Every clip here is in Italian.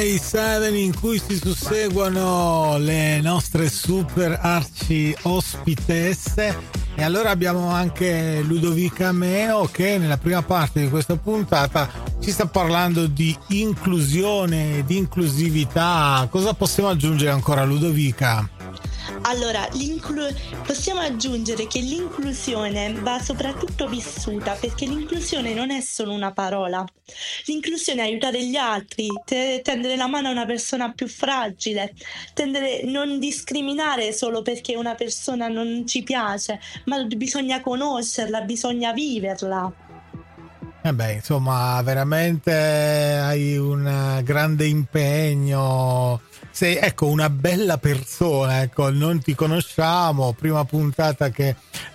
7 in cui si susseguono le nostre super arci ospitesse. E allora abbiamo anche Ludovica Meo che nella prima parte di questa puntata ci sta parlando di inclusione, di inclusività. Cosa possiamo aggiungere ancora, Ludovica? Allora, possiamo aggiungere che l'inclusione va soprattutto vissuta, perché l'inclusione non è solo una parola. L'inclusione è aiutare gli altri, tendere la mano a una persona più fragile, non discriminare solo perché una persona non ci piace, ma bisogna conoscerla, bisogna viverla. Insomma, veramente hai un grande impegno. Sei, ecco, una bella persona, ecco, non ti conosciamo, prima puntata che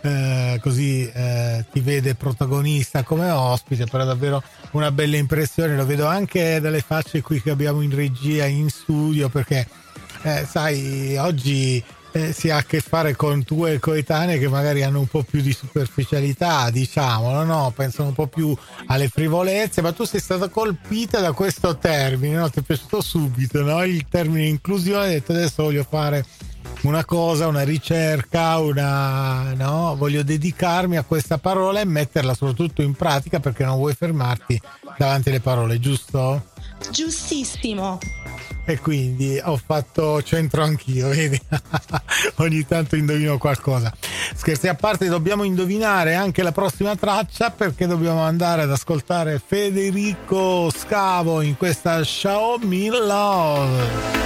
ti vede protagonista come ospite, però davvero una bella impressione, lo vedo anche dalle facce qui che abbiamo in regia, in studio, perché sai, oggi si ha a che fare con tue coetanee che magari hanno un po' più di superficialità, diciamolo, no? Pensano un po' più alle frivolezze, ma tu sei stata colpita da questo termine, no? Ti è piaciuto subito, no? Il termine inclusione, hai detto adesso voglio fare una cosa, una ricerca, no? Voglio dedicarmi a questa parola e metterla soprattutto in pratica perché non vuoi fermarti davanti alle parole, giusto? Giustissimo. E quindi ho fatto centro anch'io, vedi? Ogni tanto indovino qualcosa. Scherzi a parte, dobbiamo indovinare anche la prossima traccia perché dobbiamo andare ad ascoltare Federico Scavo in questa Show Me Love.